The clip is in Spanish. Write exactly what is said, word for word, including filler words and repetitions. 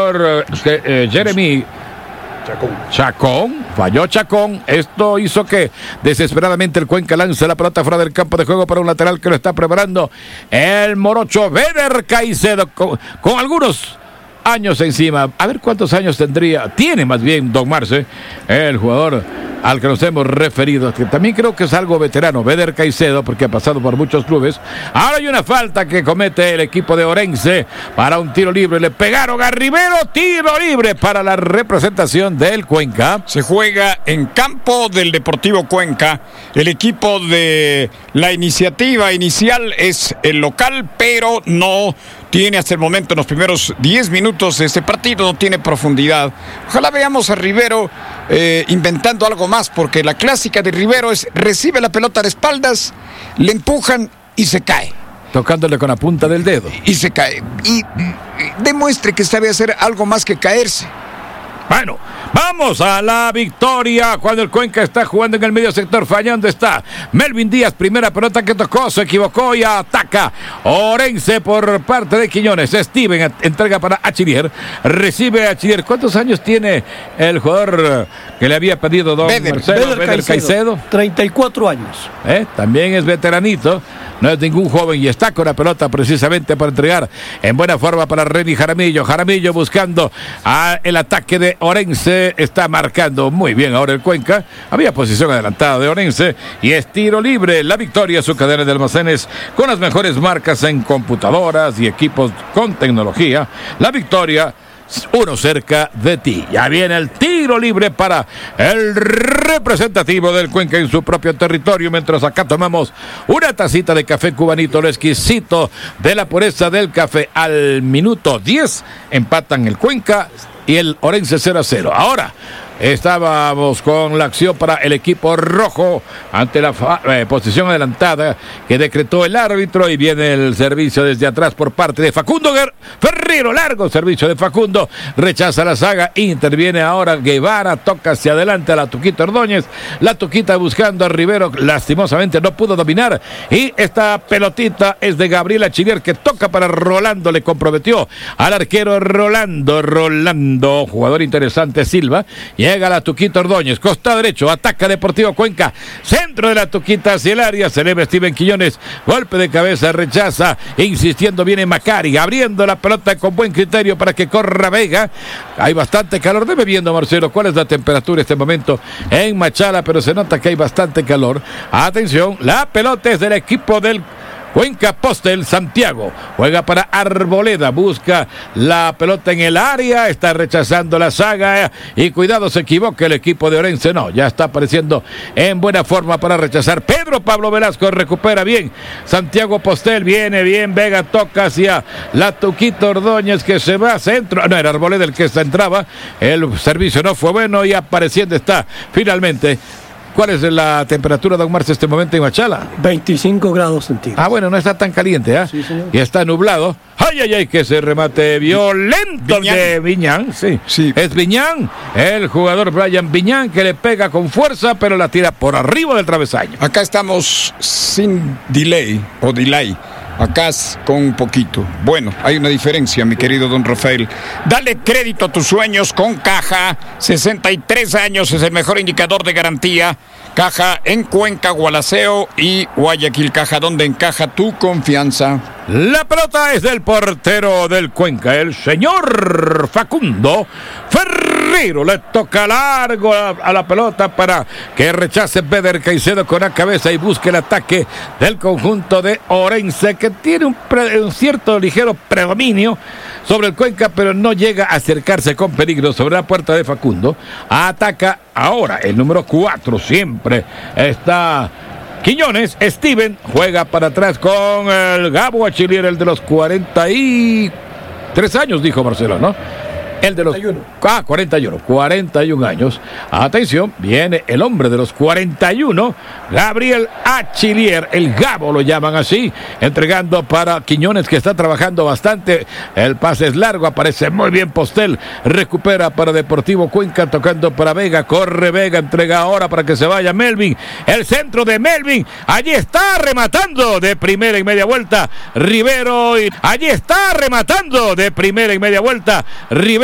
jugador eh, eh, Jeremy Chacón. Chacón, falló Chacón. Esto hizo que desesperadamente el Cuenca lance la pelota fuera del campo de juego para un lateral que lo está preparando el morocho Beder Caicedo con, con algunos años encima. A ver cuántos años tendría, tiene más bien Don Marce, el jugador al que nos hemos referido, que también creo que es algo veterano, Beder Caicedo, porque ha pasado por muchos clubes. Ahora hay una falta que comete el equipo de Orense para un tiro libre. Le pegaron a Rivero, tiro libre para la representación del Cuenca. Se juega en campo del Deportivo Cuenca. El equipo de la iniciativa inicial es el local, pero no tiene hasta el momento, en los primeros diez minutos de este partido, no tiene profundidad. Ojalá veamos a Rivero eh, inventando algo más, porque la clásica de Rivero es: recibe la pelota de espaldas, le empujan y se cae. Tocándole con la punta del dedo. Y se cae. Y, y demuestre que sabe hacer algo más que caerse. Bueno, vamos a la victoria cuando el Cuenca está jugando en el medio sector. Fallando está Melvin Díaz, primera pelota que tocó, se equivocó y ataca Orense por parte de Quiñones. Steven entrega para Achillier, recibe a Achillier. ¿Cuántos años tiene el jugador que le había pedido don Beder, Marcelo? Beder Beder Caicedo. Caicedo. treinta y cuatro años. ¿Eh? También es veteranito. No es ningún joven y está con la pelota precisamente para entregar en buena forma para Reni Jaramillo. Jaramillo buscando a el ataque de Orense. Está marcando muy bien ahora el Cuenca. Había posición adelantada de Orense y es tiro libre. La victoria, su cadena de almacenes con las mejores marcas en computadoras y equipos con tecnología. La victoria, uno cerca de ti. Ya viene el tiro libre para el representativo del Cuenca en su propio territorio, mientras acá tomamos una tacita de café cubanito, lo exquisito de la pureza del café. Al minuto diez empatan el Cuenca y el Orense cero a cero. Ahora estábamos con la acción para el equipo rojo ante la eh, posición adelantada que decretó el árbitro, y viene el servicio desde atrás por parte de Facundo Ferrero. Largo servicio de Facundo, rechaza la saga, interviene ahora Guevara, toca hacia adelante a la Tuquita Ordóñez. La Tuquita buscando a Rivero, lastimosamente no pudo dominar, y esta pelotita es de Gabriel Achillier, que toca para Rolando, le comprometió al arquero Rolando, Rolando, jugador interesante Silva. Llega la Tuquita Ordóñez, costado derecho, ataca Deportivo Cuenca, centro de la Tuquita hacia el área, se eleva Steven Quiñones, golpe de cabeza, rechaza, insistiendo viene Macari, abriendo la pelota con buen criterio para que corra Vega. Hay bastante calor, debe viendo Marcelo cuál es la temperatura en este momento en Machala, pero se nota que hay bastante calor. Atención, la pelota es del equipo del Cuenca Postel. Santiago juega para Arboleda, busca la pelota en el área, está rechazando la saga, y cuidado, se equivoca el equipo de Orense. No, ya está apareciendo en buena forma para rechazar. Pedro Pablo Velasco recupera bien Santiago Postel, viene bien Vega, toca hacia la Tuquita Ordóñez, que se va a centro. No, era Arboleda el que se entraba, el servicio no fue bueno y apareciendo está finalmente. ¿Cuál es la temperatura, don Marce, en este momento en Machala? veinticinco grados centígrados. Ah, bueno, no está tan caliente, ¿ah? ¿eh? Sí, señor. Y está nublado. ¡Ay, ay, ay! Que ese remate violento Viñán. de Viñán. Sí. sí. Es Viñán, el jugador Brian Viñán, que le pega con fuerza, pero la tira por arriba del travesaño. Acá estamos sin delay o delay. Acá es con un poquito. Bueno, hay una diferencia, mi querido don Rafael. Dale crédito a tus sueños con Caja. sesenta y tres años es el mejor indicador de garantía. Caja en Cuenca, Gualaceo y Guayaquil. Caja, donde encaja tu confianza. La pelota es del portero del Cuenca, el señor Facundo Ferrero. Le toca largo a, a la pelota para que rechace Beder Caicedo con la cabeza y busque el ataque del conjunto de Orense, que tiene un, pre, un cierto ligero predominio sobre el Cuenca, pero no llega a acercarse con peligro sobre la puerta de Facundo. Ataca ahora el número cuatro, siempre está Quiñones. Steven juega para atrás con el Gabo Achillier, el de los cuarenta y tres años, dijo Marcelo, ¿no? El de los cuarenta y uno. Ah, cuarenta y uno, cuarenta y uno años. Atención, viene el hombre de los cuarenta y uno, Gabriel Achillier, el Gabo lo llaman así, entregando para Quiñones, que está trabajando bastante. El pase es largo, aparece muy bien Postel, recupera para Deportivo Cuenca, tocando para Vega, corre Vega, entrega ahora para que se vaya Melvin, el centro de Melvin, allí está rematando de primera y media vuelta Rivero, y allí está rematando de primera y media vuelta Rivero.